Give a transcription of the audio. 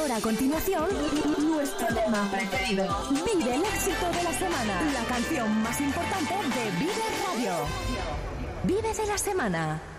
ahora a continuación, nuestro tema preferido. Vive el éxito de la semana. La canción más importante de Vive Radio. Vive de la semana.